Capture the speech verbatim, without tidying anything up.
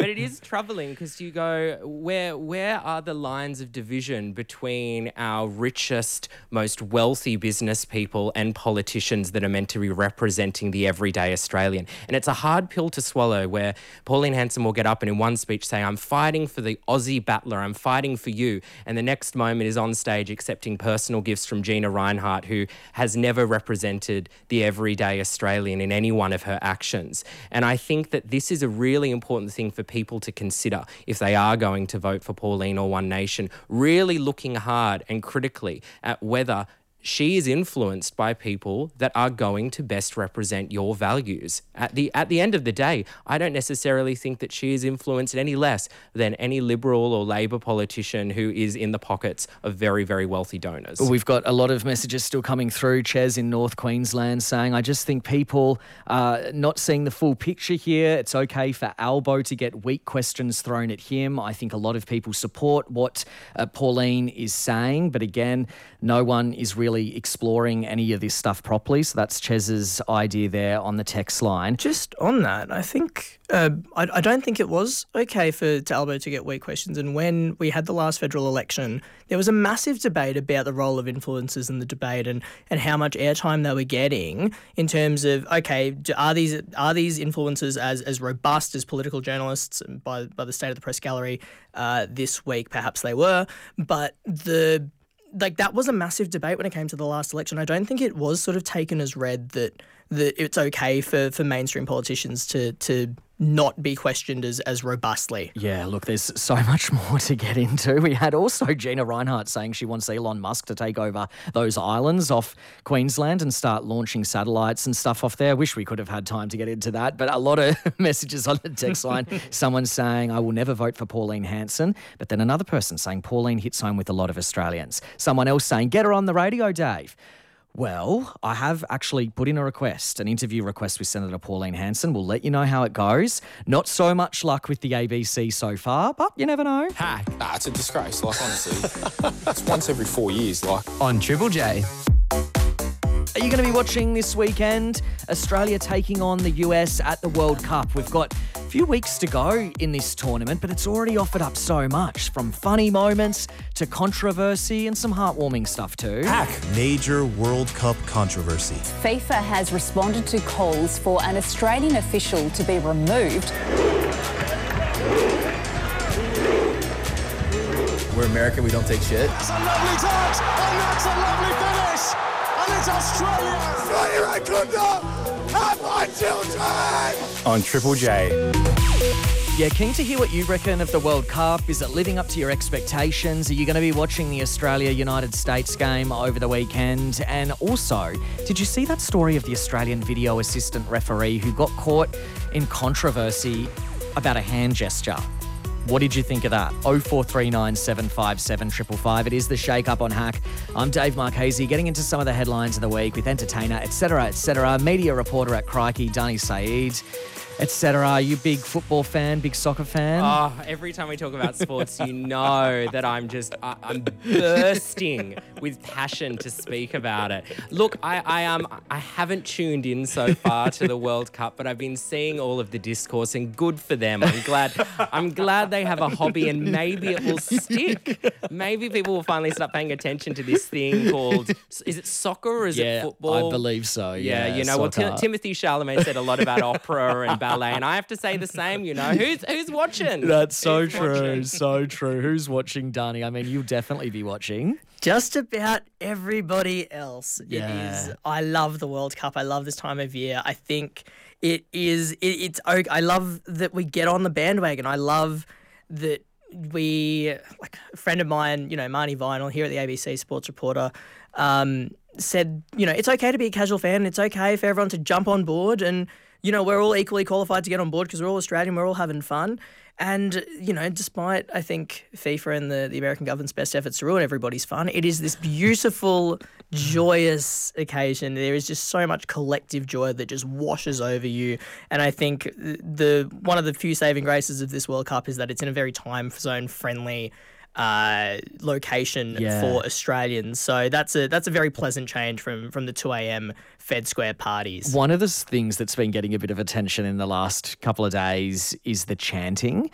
but it is troubling because you go, where where are the lines of division between our richest, most wealthy business people and politicians that are meant to be representing the everyday Australian? And it's a hard pill to swallow where Pauline Hanson will get up and in one speech say, I'm fighting for the Aussie battler, I'm fighting for you. And the next moment is on stage accepting personal gifts from Gina Rinehart, who has never represented the everyday Australian in any one of her actions. And I think that this is a really important thing for people to consider if they are going to vote for Pauline or One Nation, really looking hard and critically at whether she is influenced by people that are going to best represent your values. At the at the end of the day, I don't necessarily think that she is influenced any less than any Liberal or Labor politician who is in the pockets of very, very wealthy donors. We've got a lot of messages still coming through. Ches in North Queensland saying, I just think people are not seeing the full picture here. It's okay for Albo to get weak questions thrown at him. I think a lot of people support what uh, Pauline is saying, but again, no one is really exploring any of this stuff properly. So that's Ches's idea there on the text line. Just on that, I think uh, I, I don't think it was okay for Talbot to get weak questions. And when we had the last federal election, there was a massive debate about the role of influencers in the debate and, and how much airtime they were getting in terms of, okay, are these are these influencers as as robust as political journalists by by the State of the Press Gallery uh, this week? Perhaps they were, but the Like that was a massive debate when it came to the last election. I don't think it was sort of taken as read that that it's okay for, for mainstream politicians to to not be questioned as, as robustly. Yeah, look, there's so much more to get into. We had also Gina Rinehart saying she wants Elon Musk to take over those islands off Queensland and start launching satellites and stuff off there. Wish we could have had time to get into that, but a lot of messages on the text line. Someone saying, I will never vote for Pauline Hanson, but then another person saying Pauline hits home with a lot of Australians. Someone else saying, get her on the radio, Dave. Well, I have actually put in a request, an interview request with Senator Pauline Hanson. We'll let you know how it goes. Not so much luck with the A B C so far, but you never know. Hack. Nah, it's a disgrace, like, honestly. It's once every four years, like. On Triple J. Are you going to be watching this weekend? Australia taking on the U S at the World Cup. We've got a few weeks to go in this tournament, but it's already offered up so much, from funny moments to controversy and some heartwarming stuff too. Hack. Major World Cup controversy. FIFA has responded to calls for an Australian official to be removed. We're American, we don't take shit. That's a lovely touch, and that's a lovely finish. And it's Australia! Australia, I could not have my children! On Triple J. Yeah, keen to hear what you reckon of the World Cup. Is it living up to your expectations? Are you going to be watching the Australia-United States game over the weekend? And also, did you see that story of the Australian video assistant referee who got caught in controversy about a hand gesture? What did you think of that? oh four three nine, seven five seven, five five five. It is the Shake Up on Hack. I'm Dave Marchese, getting into some of the headlines of the week with entertainer, et cetera, et cetera. Media reporter at Crikey, Dani Saeed, et cetera. Are you a big football fan, big soccer fan? Oh, every time we talk about sports, you know that I'm just, I, I'm bursting with passion to speak about it. Look, I, I um, I haven't tuned in so far to the World Cup, but I've been seeing all of the discourse, and good for them. I'm glad, I'm glad they have a hobby, and maybe it will stick. Maybe people will finally start paying attention to this thing called, is it soccer or is yeah, it football? I believe so. Yeah, Yeah, you know, well, soccer. Ti- Timothy Chalamet said a lot about opera and ballet, and I have to say the same, you know. Who's who's watching? That's so Who's true, watching? so true. Who's watching, Dani? I mean, you'll definitely be watching. Just about everybody else. Yeah. It is. I love the World Cup. I love this time of year. I think it is. It, it's. okay. I love that we get on the bandwagon. I love that we, like a friend of mine, you know, Marnie Vinyl here at the A B C Sports Reporter, um, said, you know, it's okay to be a casual fan. It's okay for everyone to jump on board, and you know, we're all equally qualified to get on board because we're all Australian. We're all having fun. And, you know, despite, I think, FIFA and the, the American government's best efforts to ruin everybody's fun, it is this beautiful, joyous occasion. There is just so much collective joy that just washes over you. And I think the one of the few saving graces of this World Cup is that it's in a very time zone friendly uh, location Yeah. for Australians. So that's a that's a very pleasant change from, from the two a.m. Fed Square parties. One of the things that's been getting a bit of attention in the last couple of days is the chanting.